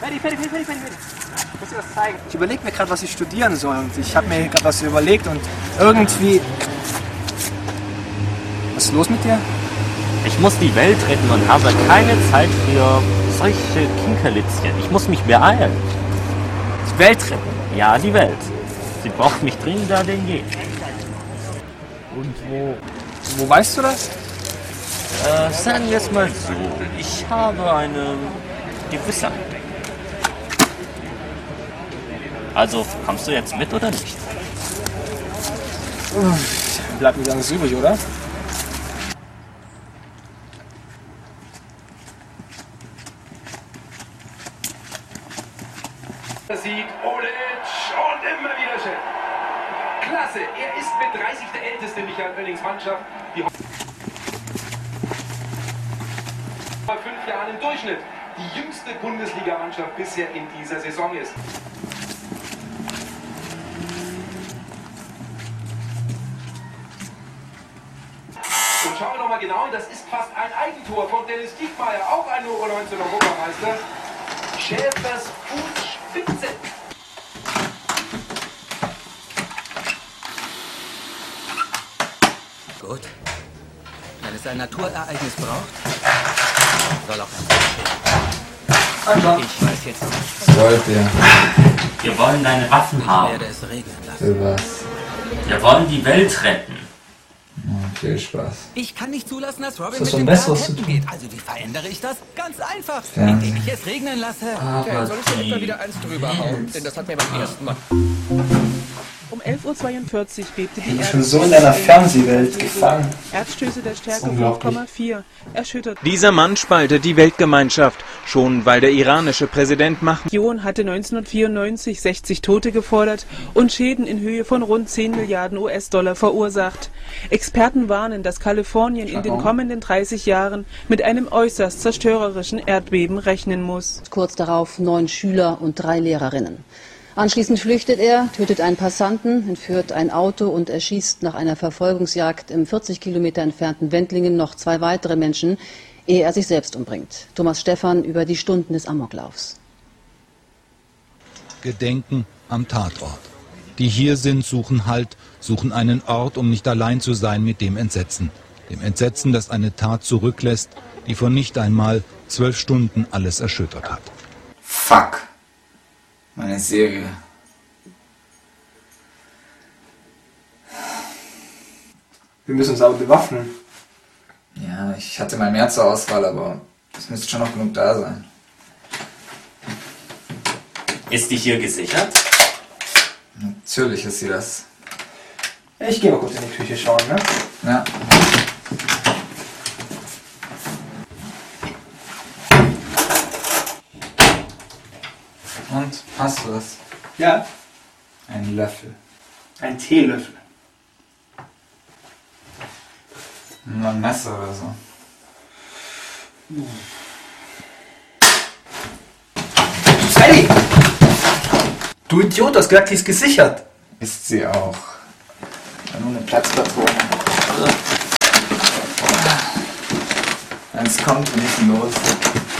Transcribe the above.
Ich muss dir was zeigen. Ich überlege mir gerade, was ich studieren soll. Und ich habe mir gerade was überlegt und irgendwie... Was ist los mit dir? Ich muss die Welt retten und habe keine Zeit für solche Kinkerlitzchen. Ich muss mich beeilen. Die Welt retten? Ja, die Welt. Sie braucht mich dringender denn je. Und wo weißt du das? Sagen wir es mal so. Ich habe eine Gewissheit. Also, kommst du jetzt mit oder nicht? Bleibt mir ganz übrig, oder? Sieht Olic und immer wieder Chef. Klasse, er ist mit 30 der älteste Michael Oellings Mannschaft, die vor 5 Jahren im Durchschnitt die jüngste Bundesligamannschaft bisher in dieser Saison ist. Und schauen wir nochmal genau hin, das ist fast ein Eigentor von Dennis Diekmeyer, auch ein U19 Europameister. Schäfers Fußspitze. Gut. Wenn es ein Naturereignis braucht, soll auch ein Fisch. Ich weiß jetzt nicht. Sollte ja. Wir wollen deine Waffen Ich haben. werde es regnen lassen. Für was? Wir wollen die Welt retten. Viel Spaß. Ich kann nicht zulassen, dass Robin Ist das mit so ein dem besseres Garten zu tun? geht. Also wie verändere ich das? Ganz einfach. Fernsehen. Indem ich es regnen lasse. Aber Soll ich dir etwa wieder eins drüber hauen? Denn das hat mir beim ersten Mal... Um 11:42 Uhr bebte die Ich bin Erde. schon so in deiner Fernsehwelt gefangen. Erdstöße der Stärke unglaublich. 5,4 erschüttert. Dieser Mann spaltet die Weltgemeinschaft, schon weil der iranische Präsident Mahmoud Die Region hatte 1994 60 Tote gefordert und Schäden in Höhe von rund 10 Milliarden US-Dollar verursacht. Experten warnen, dass Kalifornien in den kommenden 30 Jahren mit einem äußerst zerstörerischen Erdbeben rechnen muss. Kurz darauf 9 Schüler und 3 Lehrerinnen. Anschließend flüchtet er, tötet einen Passanten, entführt ein Auto und erschießt nach einer Verfolgungsjagd im 40 Kilometer entfernten Wendlingen noch 2 weitere Menschen, ehe er sich selbst umbringt. Thomas Stephan über die Stunden des Amoklaufs. Gedenken am Tatort. Die hier sind, suchen Halt, suchen einen Ort, um nicht allein zu sein mit dem Entsetzen. Dem Entsetzen, das eine Tat zurücklässt, die vor nicht einmal 12 Stunden alles erschüttert hat. Fuck. Meine Serie. Wir müssen uns aber bewaffnen. Ja, ich hatte mal mehr zur Auswahl, aber es müsste schon noch genug da sein. Ist die hier gesichert? Natürlich ist sie das. Ich gehe mal kurz in die Küche schauen, ne? Ja. Und, hast du das? Ja. Ein Löffel. Ein Teelöffel. Nur ein Messer oder so. Freddy! Du Idiot, du hast gesagt, die ist gesichert. Ist sie auch. Ja, nur eine Platzpatrone. Wenn es kommt, bin ich los.